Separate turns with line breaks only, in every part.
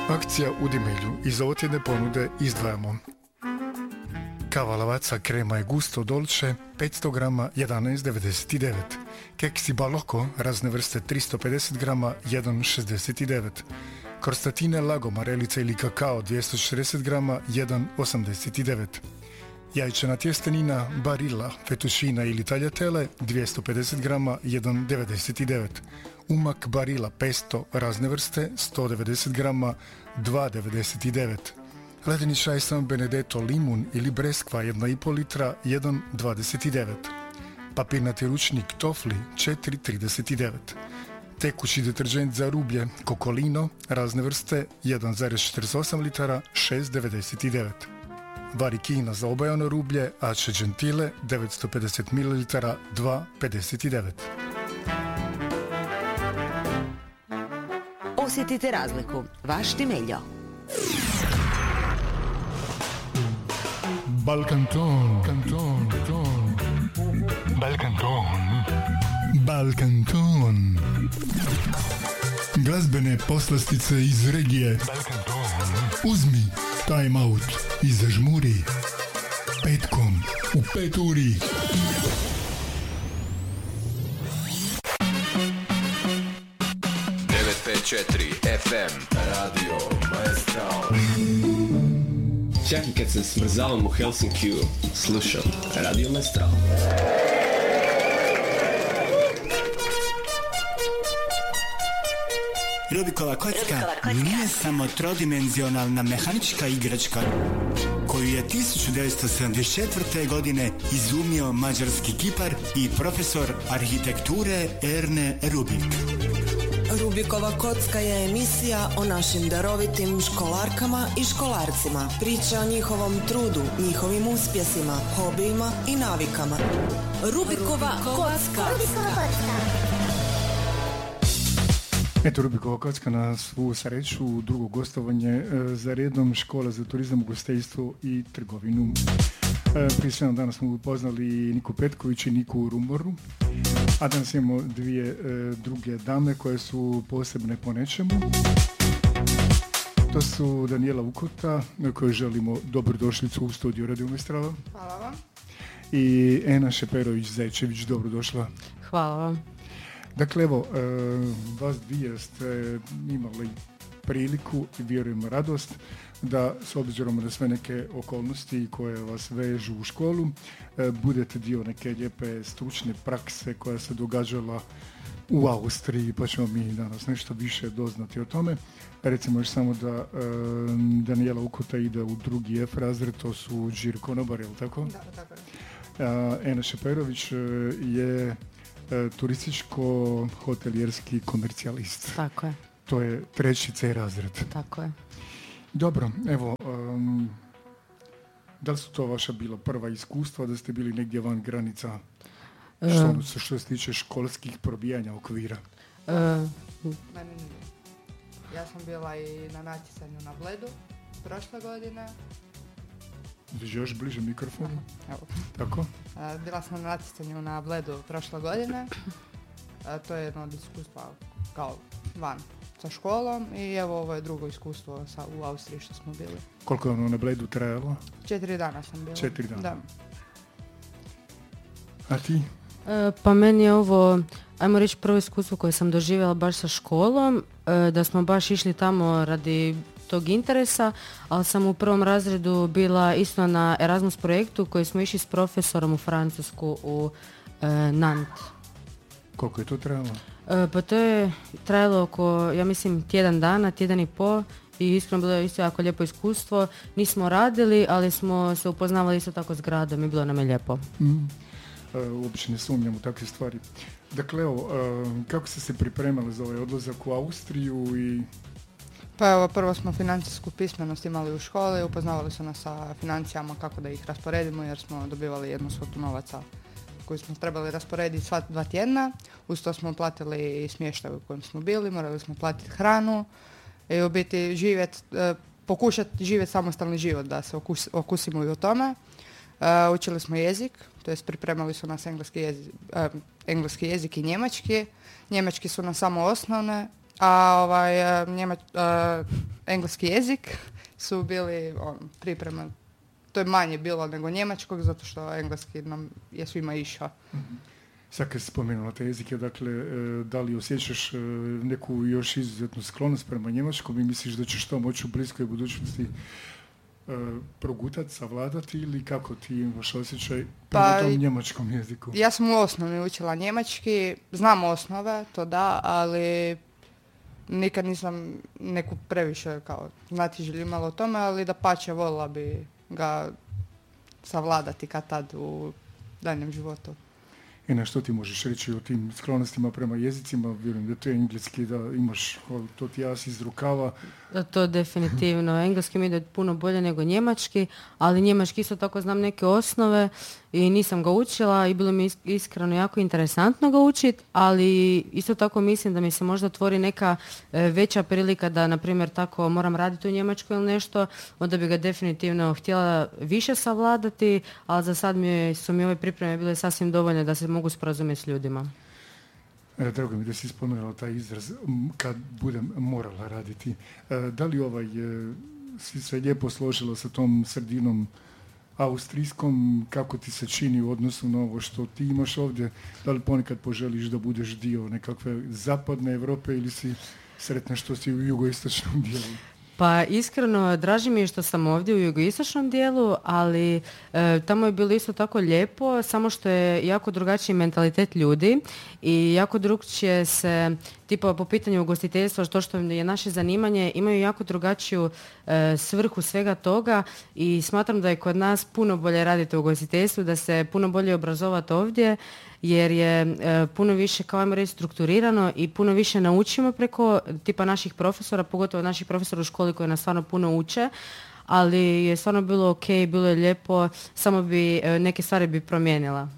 Akcija u Dimelju. Iz ovotjedne ponude izdvajamo kava Lavazza krema je gusto dolce 500 grama 11,99. Keksi Baloko razne vrste 350 grama 1,69. Krostatine Lago marelica ili kakao 240 grama 1,89. Jajčana tjestenina Barilla, fettuccina ili tagliatelle 250 grama 1,99. Umak Barilla pesto razne vrste 190 grama 2,99. Ledeni čaj San Benedetto limun ili breskva 1,5 litra 1,29. Papirnati ručnik Tofli 4,39. Tekući deterđent za rublje Kokolino razne vrste 1,48 litara 6,99. Varikina za obajano rublje Ace Gentile 950 ml 2,59.
Osjetite razliku. Vaš Timeljo.
Balkanton, kanton, ton. Balkanton. Balkanton. Glazbene poslastice iz regije. Balkanton. Uzmi time out i zažmuri. Petkom u 5 uri.
FM Radio Maestral.
Čak i kad se smrzavam u Helsinkiju, slušam Radio Maestral.
Rubikova kocka nije samo trodimenzionalna mehanička igračka koju je 1974. godine izumio mađarski kipar i profesor arhitekture Erne Rubik.
Rubikova kocka je emisija o našim darovitim školarkama i školarcima. Priča o njihovom trudu, njihovim uspjesima, hobijima i navikama. Rubikova kocka.
Eto, Rubikova kocka na svu sreću, drugo gostovanje za redom Škola za turizam, ugostiteljstvo i trgovinu. Prije svega danas smo upoznali Niku Petković i Niku Rumoru, a danas imamo dvije druge dame koje su posebne po nečemu. To su Danijela Ukota, kojoj želimo dobrodošlicu u studiju Radio Maestrala.
Hvala vam.
I Ena Šeperović-Zajčević, dobrodošla.
Hvala vam.
Dakle, evo, vas dvije ste imali priliku i vjerujem radost da s obzirom na sve neke okolnosti koje vas vežu u školu, budete dio neke lijepe stručne prakse koja se događala u Austriji, pa ćemo mi danas nešto više doznati o tome. Recimo još samo da Danijela Ukota ide u drugi F razred, to su žir konobar, je li tako?
Da, tako je.
Ena Šeperović je turističko-hotelijerski komercijalist.
Tako je.
To je 3. C razred.
Tako je.
Dobro, evo, da li su to vaša bila prva iskustva, da ste bili negdje van granica što se tiče školskih probijanja okvira?
Meni nije. Ja sam bila i na natjecanju na Bledu prošle godine.
Još bliže mikrofonu.
Evo.
Tako?
Bila sam na natjecanju na Bledu prošle godine. To je jedno od iskustva kao van sa školom i evo ovo je drugo iskustvo u Austriji što smo bili.
Koliko je ono na Bledu trajalo?
4 dana sam bila.
4 dana.
Da.
A ti?
Pa meni je ovo, ajmo reći, prvo iskustvo koje sam doživjela baš sa školom, da smo baš išli tamo radi tog interesa, ali sam u prvom razredu bila isto na Erasmus projektu koji smo išli s profesorom u Francusku u Nantes.
Koliko je to trajalo?
Pa to je trajalo oko, ja mislim, tjedan dana, tjedan i pol i iskreno bilo je isto jako lijepo iskustvo. Nismo radili, ali smo se upoznavali isto tako s gradom i bilo nam je lijepo.
Uopće ne sumnjam u takve stvari. Dakle, evo, kako ste se pripremali za ovaj odlazak u Austriju i...
Pa evo, prvo smo financijsku pismenost imali u školi, upoznavali su nas sa financijama kako da ih rasporedimo jer smo dobivali jednu svotu novaca koju smo trebali rasporediti sva 2 tjedna. Uz to smo platili smještaj u kojem smo bili, morali smo platiti hranu i u biti pokušati živjeti samostalni život, da se okusimo i o tome. Učili smo jezik, to jest pripremali su nas engleski jezik i njemački. Njemački su nam samo osnovne, a engleski jezik su bili priprema. To je manje bilo nego njemačkog, zato što engleski nam je svima išao.
Sad kad si spomenula te jezike, dakle, da li osjećaš neku još izuzetnu sklonost prema njemačkom i misliš da ćeš to moći u bliskoj budućnosti progutati, savladati ili kako ti imaš osjećaj prema tom njemačkom jeziku?
Ja sam u osnovni učila njemački, znam osnove, to da, ali nikad nisam neku previše kao znatiželju imala o tome, ali dapače voljela bi ga savladati kad tad u daljnjem životu.
I na što ti možeš reći o tim sklonostima prema jezicima? Vjerujem da to je engleski, da imaš to ti jas iz rukava.
To definitivno. Engleski mi ide puno bolje nego njemački, ali njemački isto tako znam neke osnove i nisam ga učila i bilo mi iskreno jako interesantno ga učiti, ali isto tako mislim da mi se možda otvori neka veća prilika da, na primjer, tako moram raditi u Njemačkoj ili nešto, onda bi ga definitivno htjela više savladati, ali za sad su mi ove pripreme bile sasvim dovoljne da se mogu sporazumjeti s ljudima.
Drago mi da si spomenula taj izraz kad budem morala raditi. Da li si se lijepo složila sa tom sredinom austrijskom, kako ti se čini u odnosu na ovo što ti imaš ovdje? Da li ponekad poželiš da budeš dio nekakve zapadne Europe ili si sretna što si u jugoistočnom dijelu?
Pa iskreno, draži mi je što sam ovdje u jugoistočnom dijelu, ali tamo je bilo isto tako lijepo, samo što je jako drugačiji mentalitet ljudi i jako drugčije se, tipa po pitanju ugostiteljstva, što je naše zanimanje, imaju jako drugačiju svrhu svega toga i smatram da je kod nas puno bolje raditi u ugostiteljstvu, da se puno bolje obrazovati ovdje, jer je puno više, kao ajmo reći, strukturirano i puno više naučimo preko tipa naših profesora, pogotovo naših profesora u školi koji nas stvarno puno uče, ali je stvarno bilo ok, bilo je lijepo, samo bi neke stvari bi promijenila.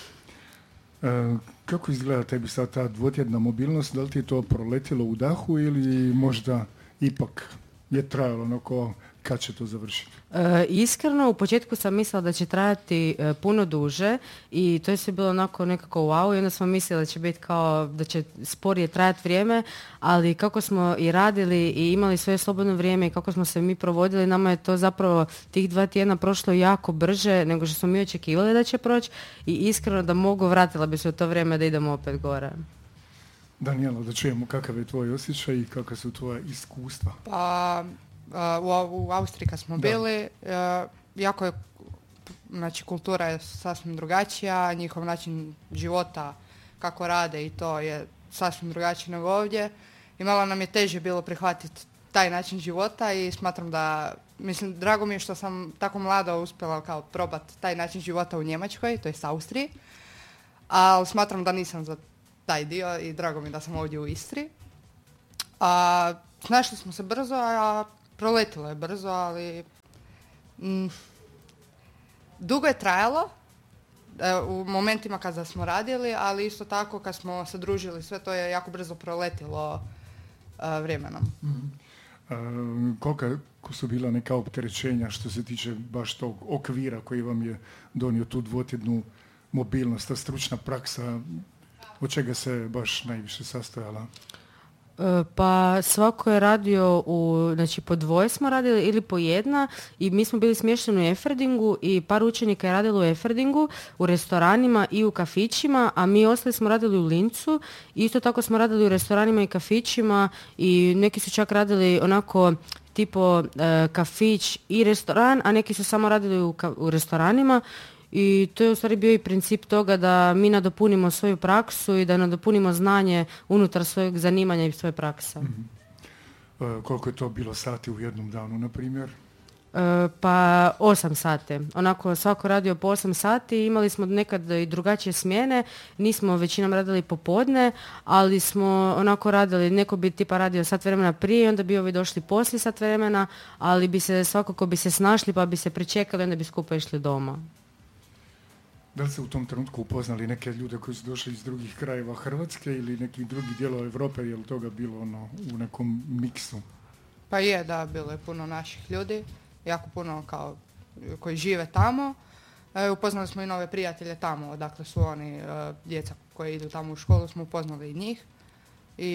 Kako izgleda tebi sad ta dvotjedna mobilnost? Da li ti je to proletilo u dahu ili možda ipak je trajalo onako kad će to završiti?
Iskreno, u početku sam mislila da će trajati puno duže i to je sve bilo onako nekako wow i onda smo mislili da će biti kao da će sporije trajati vrijeme, ali kako smo i radili i imali svoje slobodno vrijeme i kako smo se mi provodili, nama je to zapravo tih 2 tjedna prošlo jako brže nego što smo mi očekivali da će proći i iskreno da mogu vratila bi se u to vrijeme da idemo opet gore.
Danijela, da čujemo kakav je tvoj osjećaj i kakva su tvoja iskustva?
Pa u Austriji kad smo bili, jako je, znači kultura je sasvim drugačija, njihov način života, kako rade i to je sasvim drugačije nego ovdje. I malo nam je teže bilo prihvatiti taj način života i smatram da, mislim, drago mi je što sam tako mlada uspjela kao probati taj način života u Njemačkoj, to je Austriji, ali smatram da nisam za taj dio i drago mi je da sam ovdje u Istri. Našli smo se brzo, a proletilo je brzo, ali dugo je trajalo u momentima kada smo radili, ali isto tako kad smo se družili, sve to je jako brzo proletilo vremenom.
Koliko su bila neka opterećenja što se tiče baš tog okvira koji vam je donio tu dvotjednu mobilnost, ta stručna praksa, od čega se baš najviše sastojala?
Pa svako je radio znači po dvoje smo radili ili po jedna i mi smo bili smješteni u Eferdingu i par učenika je radilo u Eferdingu, u restoranima i u kafićima, a mi ostali smo radili u Lincu. Isto tako smo radili u restoranima i kafićima i neki su čak radili onako tipo kafić i restoran, a neki su samo radili u restoranima. I to je u stvari bio i princip toga da mi nadopunimo svoju praksu i da nadopunimo znanje unutar svojeg zanimanja i svoje prakse.
Mm-hmm. Koliko je to bilo sati u jednom danu, na primjer?
Pa 8 sati. Onako svako radio po 8 sati, imali smo nekad i drugačije smjene, nismo većinom radili popodne, ali smo onako radili, neko bi tipa radio sat vremena prije i onda bi ovi došli poslije sat vremena, ali bi se svakako bi se snašli pa bi se pričekali i onda bi skupa išli doma.
Da li ste u tom trenutku upoznali neke ljude koji su došli iz drugih krajeva Hrvatske ili nekih drugih dijelova Europe, je li toga bilo u nekom miksu?
Pa je, da, bilo je puno naših ljudi, jako puno kao koji žive tamo. Upoznali smo i nove prijatelje tamo, odakle su oni, djeca koji idu tamo u školu, smo upoznali i njih. I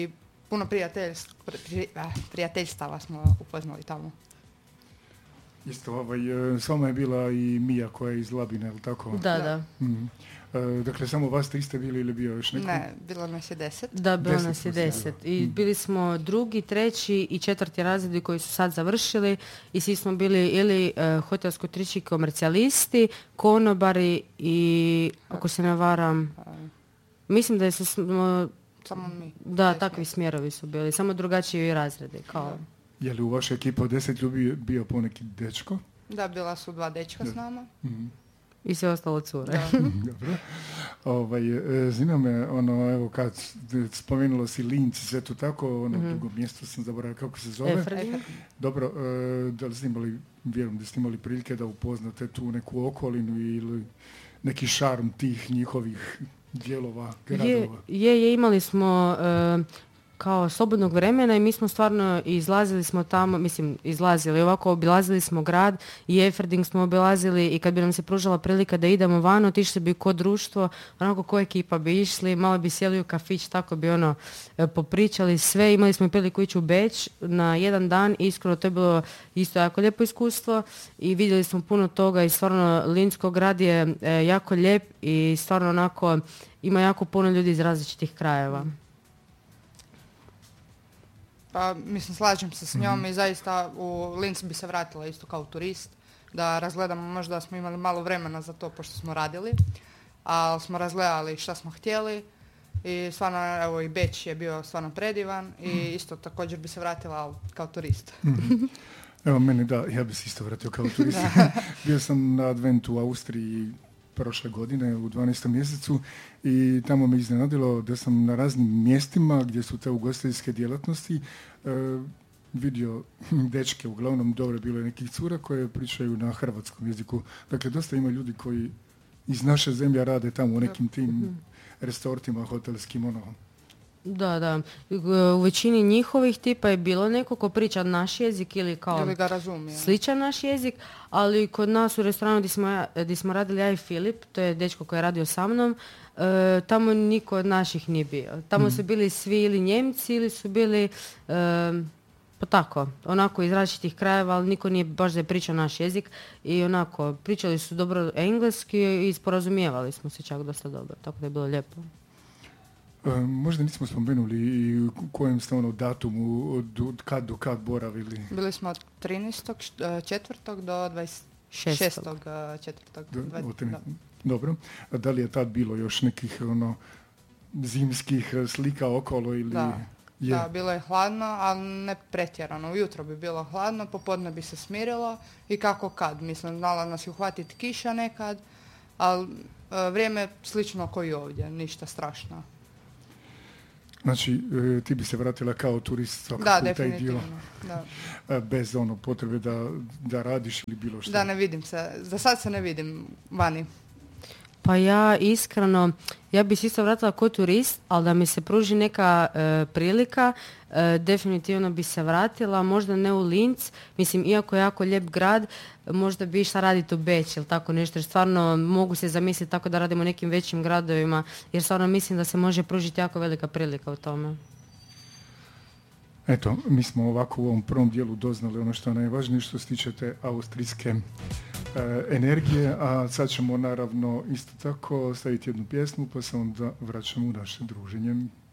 puno prijateljstava smo upoznali tamo.
Isto, s vama je bila i Mija koja je iz Labine, ili tako?
Da.
Dakle, samo vas ste bili ili bio još neko?
Ne, bilo nas je 10.
Da, bilo nas je 10. I bili smo drugi, treći i četvrti razredi koji su sad završili i svi smo bili ili hotelsko-trički komercijalisti, konobari i, ako se ne varam, mislim da su
samo mi.
Da, takvi smjerovi su bili, samo drugačiji razredi. Kao.
Je li u vašoj ekipi od 10 ljudi bio poneki dečko?
Da, bila su 2 dečka s nama.
I sve ostalo cure.
Dobro. Zina me, evo kad spomenulo si Linz i sve to tako, drugo mjesto sam zaboravio kako se zove.
Eferding.
Dobro, da li ste imali, vjerujem da ste imali prilike da upoznate tu neku okolinu ili neki šarm tih njihovih dijelova, gradova?
Imali smo kao slobodnog vremena i mi smo stvarno izlazili smo tamo, obilazili smo grad i Eferding smo obilazili i kad bi nam se pružala prilika da idemo van, otišli bi ko društvo, onako ko ekipa bi išli, malo bi sjeli u kafić, tako bi popričali sve, imali smo priliku ići u Beč na jedan dan i iskreno to je bilo isto jako lijepo iskustvo i vidjeli smo puno toga i stvarno Linsko grad je jako lijep i stvarno onako ima jako puno ljudi iz različitih krajeva.
Pa, mislim, slažem se s njom i zaista u Linz bi se vratila isto kao turist, da razgledamo, možda smo imali malo vremena za to pošto smo radili, ali smo razgledali šta smo htjeli i stvarno, evo i Beč je bio stvarno predivan i isto također bi se vratila kao turist.
Evo meni da, ja bi se isto vratio kao turist. Bio sam na adventu u Austriji prošle godine u 12. mjesecu i tamo me iznenadilo da sam na raznim mjestima gdje su te ugostiteljske djelatnosti vidio dečke, uglavnom dobro bilo je nekih cura koje pričaju na hrvatskom jeziku. Dakle, dosta ima ljudi koji iz naše zemlje rade tamo u nekim tim resortima, hotelskim,
Da. U većini njihovih tipa je bilo neko ko priča naš jezik ili kao
ili ga razumije.
Sličan naš jezik, ali kod nas u restoranu gdje smo radili ja i Filip, to je dečko koji je radio sa mnom, tamo niko od naših nije bio. Tamo su bili svi ili Njemci ili su bili pa tako, onako iz različitih krajeva, ali niko nije baš da je pričao naš jezik i onako pričali su dobro engleski i sporazumijevali smo se čak dosta dobro, tako da je bilo lijepo.
Možda nismo spomenuli i u kojem ste datumu od kad do kad boravili?
Bili smo od 13.4. do 26.4.
Dobro. A da li je tad bilo još nekih zimskih slika okolo ili...
Da, bilo je hladno, ali ne pretjerano. Ujutro bi bilo hladno, popodne bi se smirilo i kako kad. Mislim, znala nas je uhvatiti kiša nekad, ali vrijeme slično kao i ovdje, ništa strašno.
Znači, ti bi se vratila kao turist
u taj dio,
bez potrebe da radiš ili bilo što?
Da, ne vidim se. Za sad se ne vidim vani.
Pa ja iskreno, ja bi se isto vratila kao turist, ali da mi se pruži neka prilika, definitivno bi se vratila, možda ne u Linz, mislim, iako je jako lijep grad, možda bi išla raditi u Beč ili tako nešto, jer stvarno mogu se zamisliti tako da radimo u nekim većim gradovima, jer stvarno mislim da se može pružiti jako velika prilika u tome.
Eto, mi smo ovako u ovom prvom dijelu doznali ono što je najvažnije što se tiče te austrijske energije, a sad ćemo naravno isto tako staviti jednu pjesmu pa se onda vraćamo u naše druženje.